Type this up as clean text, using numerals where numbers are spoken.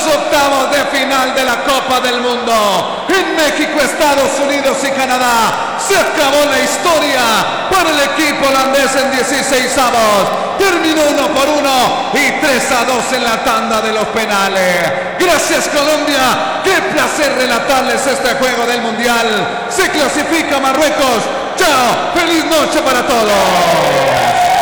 octavos de final de la Copa del Mundo. En México, Estados Unidos y Canadá se acabó la historia para el equipo holandés en 16avos. Terminó 1-1 y 3-2 en la tanda de los penales. Gracias, Colombia. Qué placer relatarles este juego del Mundial. Se clasifica Marruecos. Chao. Feliz noche para todos.